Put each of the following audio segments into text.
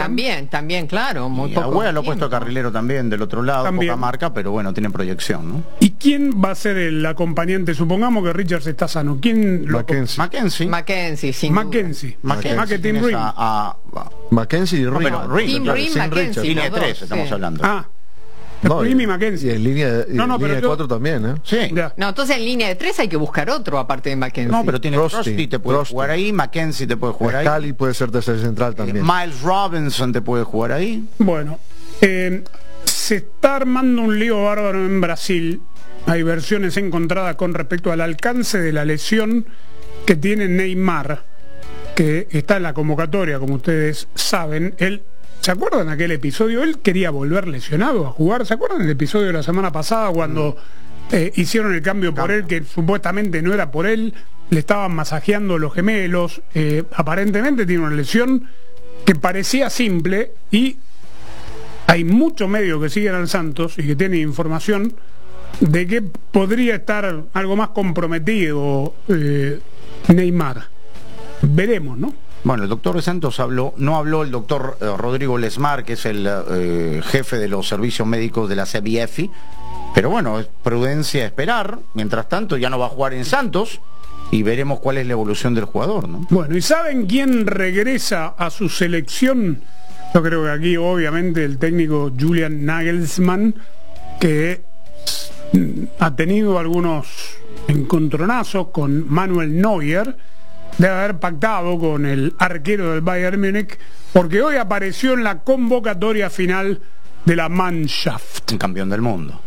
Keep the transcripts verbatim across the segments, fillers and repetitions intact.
también, también, claro. Muy y poco Agüera lo ha tiempo. puesto carrilero también del otro lado, También. poca marca, pero bueno, tiene proyección, ¿no? ¿Y quién va a ser el acompañante? Supongamos que Richards está sano. ¿Quién lo Mackenzie. Mackenzie. Mackenzie, sin duda. Mackenzie. Mackenzie. Más que Tim Tienes Rim. a- a- a- Mackenzie y No, Ring. pero Ring, Tim claro, Rim, sin Mackenzie. Richards. línea de los tres dos, estamos sí. hablando. Ah, No, Rim y y Mackenzie. en línea, y No, no, en pero línea de yo- cuatro también, ¿eh? Sí. Ya. No, entonces en línea de tres hay que buscar otro aparte de Mackenzie. No, pero tiene Frosty, Frosty, te puede Frosty. jugar ahí, Mackenzie te puede jugar ahí, Cali puede ser tercer central también. Miles Robinson te puede jugar ahí. Bueno, eh, se está armando un lío bárbaro en Brasil. Hay versiones encontradas con respecto al alcance de la lesión que tiene Neymar, que está en la convocatoria, como ustedes saben. Él, ¿se acuerdan aquel episodio? Él quería volver lesionado a jugar. ¿Se acuerdan del episodio de la semana pasada cuando eh, hicieron el cambio por él, que supuestamente no era por él? Le estaban masajeando los gemelos. Eh, aparentemente tiene una lesión que parecía simple y hay muchos medios que siguen al Santos y que tienen información de que podría estar algo más comprometido eh, Neymar. Veremos, ¿no? Bueno, el doctor de Santos habló, no habló el doctor eh, Rodrigo Lesmar, que es el eh, jefe de los servicios médicos de la C B F, pero bueno, es prudencia esperar. Mientras tanto, ya no va a jugar en Santos y veremos cuál es la evolución del jugador, ¿no? Bueno, ¿y saben quién regresa a su selección? Yo creo que aquí obviamente el técnico Julian Nagelsmann, que mm, ha tenido algunos encontronazos con Manuel Neuer, debe haber pactado con el arquero del Bayern Múnich, porque hoy apareció en la convocatoria final de la Mannschaft. Un campeón del mundo.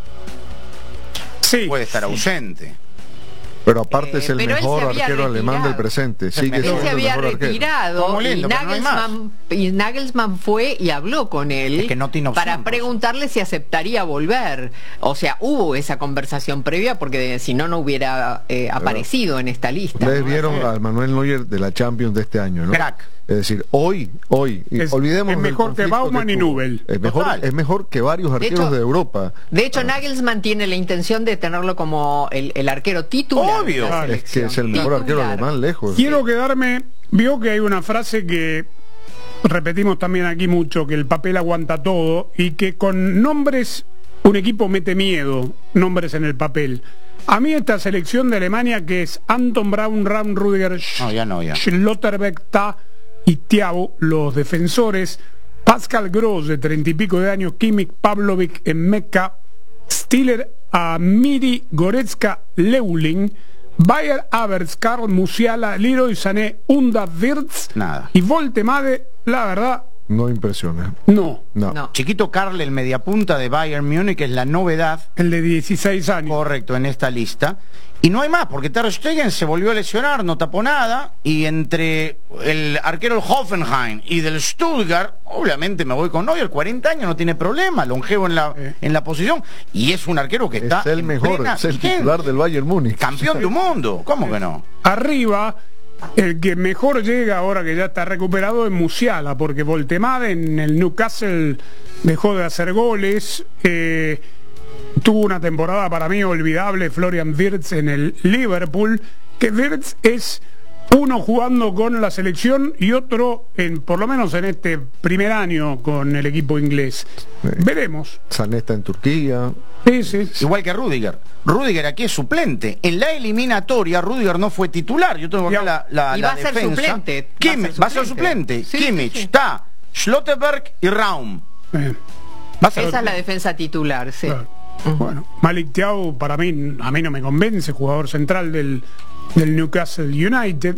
Sí, Puede estar ausente. Pero aparte Eh, es el pero él mejor se había arquero alemán retirado. del presente. Sigue mejor. Él siendo se el había mejor arquero. retirado Como lindo, y, pero no hay Nagelsmann, y Nagelsmann fue y habló con él Es que no tiene opción, para Rosa. preguntarle si aceptaría volver. O sea, hubo esa conversación previa porque de- si no, no hubiera eh, aparecido en esta lista. Ustedes ¿no? vieron al Manuel Neuer de la Champions de este año, ¿no? Crack. Es decir, hoy, hoy, y Es- olvidemos es del mejor que conflicto Baumann y tuvo. Nubel. Es mejor, Total. es mejor que varios arqueros hecho- de Europa. De hecho, Nagelsmann tiene la intención de tenerlo como el, el arquero titular. Obvio. de la Es que selección. es el mejor arquero Titular. alemán lejos. Quiero quedarme, vio que hay una frase que repetimos también aquí mucho, que el papel aguanta todo y que con nombres un equipo mete miedo, nombres en el papel. A mí esta selección de Alemania, que es Anton Braun, Ram Rudiger, No, ya no, ya. Schlotterbeck, Ta y Thiago, los defensores, Pascal Gross de treinta y pico de años, Kimmich, Pavlovic en Mecca, Stiller, Amiri, Goretzka, Leuling, Bayer Havertz, Karl Musiala, Leroy Sané, Unda Wirtz Nada. y Voltemade. La verdad, No impresiona. no. No. No. Chiquito Karl, el mediapunta de Bayern Múnich, es la novedad, El de dieciséis años. correcto, en esta lista. Y no hay más, porque Ter Stegen se volvió a lesionar, no tapó nada, y entre el arquero del Hoffenheim y del Stuttgart, obviamente me voy con Neuer, cuarenta años, no tiene problema, longevo en la, Eh. en la posición, y es un arquero que está Es el en mejor, plena es el vigencia. titular del Bayern Múnich. Campeón del mundo, ¿cómo que no? Arriba, el que mejor llega ahora que ya está recuperado es Musiala, porque Voltemade en el Newcastle dejó de hacer goles. eh, tuvo una temporada para mí olvidable Florian Wirtz en el Liverpool, que Wirtz es uno jugando con la selección y otro, en, por lo menos en este primer año con el equipo inglés. Sí. Veremos. Sané está en Turquía. Sí, sí. Igual que Rudiger. Rudiger aquí es suplente. En la eliminatoria, Rudiger no fue titular. Yo tengo acá Y- la, la, y la va a ser defensa. suplente. Kimmich, va a ser suplente. Sí, Kimmich, sí, sí. está Schlotterbeck y Raum. Eh, Va a ser Esa es la defensa titular, sí. claro. Bueno, Malik Thiago para mí, a mí no me convence, jugador central del, del Newcastle United.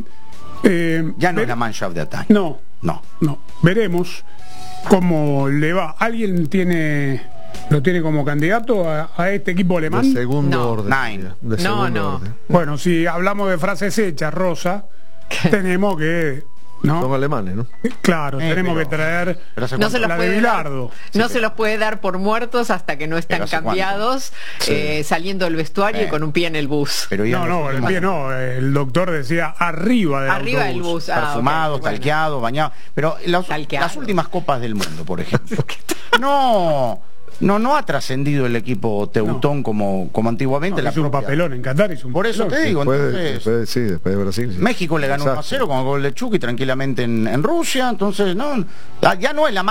Eh, Ya no ver- es la Mannschaft de ataque. No, No. no. Veremos cómo le va. ¿Alguien tiene lo tiene como candidato a, a este equipo De alemán? segundo No. orden. Nine. De No, segundo no. orden. Bueno, si hablamos de frases hechas, Rosa, tenemos que... Son ¿no? alemanes, ¿no? Claro, Eh, tenemos pero- que traer Pero hace No se cuánto- los la de puede dar, Bilardo. no Sí, se los puede dar por muertos hasta que no están Pero ¿hace cuánto? cambiados, eh, saliendo del vestuario Eh. y con un pie en el bus. Pero ya No, los no, el últimos- pie no, el doctor decía arriba del Arriba del autobús. bus. Ah, Perfumados, ok, bueno. talqueados, bañados. Pero las, Talqueado. las últimas copas del mundo, por ejemplo. No, no, no ha trascendido el equipo teutón como, como antiguamente. No, la hizo un propia- papelón en Qatar, hizo un Por eso papelón. te digo, Después, de- entonces, después de- sí, después de Brasil. sí. México le ganó uno a Exacto. cero con el gol de Chucky tranquilamente en, en Rusia, entonces no, ya no es la